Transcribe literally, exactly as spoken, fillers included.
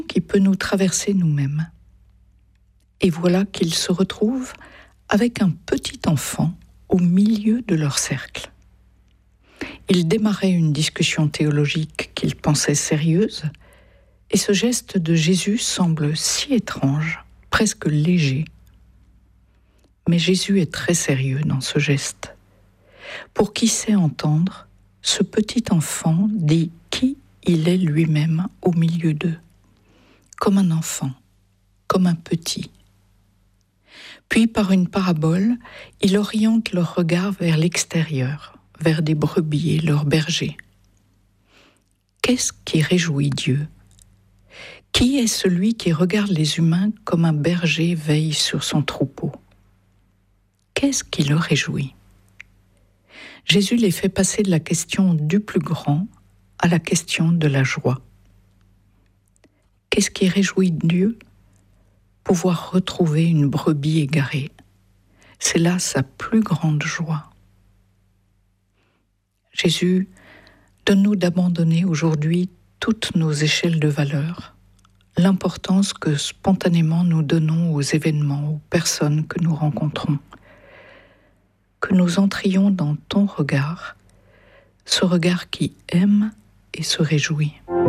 qui peut nous traverser nous-mêmes. Et voilà qu'ils se retrouvent avec un petit enfant au milieu de leur cercle. Ils démarraient une discussion théologique qu'ils pensaient sérieuse, et ce geste de Jésus semble si étrange, presque léger. Mais Jésus est très sérieux dans ce geste. Pour qui sait entendre, ce petit enfant dit qui il est lui-même au milieu d'eux, comme un enfant, comme un petit. Puis, par une parabole, il oriente leur regard vers l'extérieur, vers des brebis et leurs bergers. Qu'est-ce qui réjouit Dieu ? Qui est celui qui regarde les humains comme un berger veille sur son troupeau ? Qu'est-ce qui le réjouit ? Jésus les fait passer de la question du plus grand à la question de la joie. Qu'est-ce qui réjouit Dieu ? Pouvoir retrouver une brebis égarée. C'est là sa plus grande joie. Jésus, donne-nous d'abandonner aujourd'hui toutes nos échelles de valeur, l'importance que spontanément nous donnons aux événements, aux personnes que nous rencontrons. Que nous entrions dans ton regard, ce regard qui aime et se réjouit.